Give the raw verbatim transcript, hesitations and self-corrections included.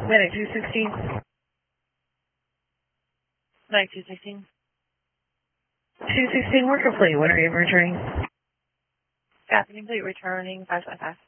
Medic two sixteen. Medic two sixteen. two sixteen, we're complete. When are you returning? Copy complete, returning five five five.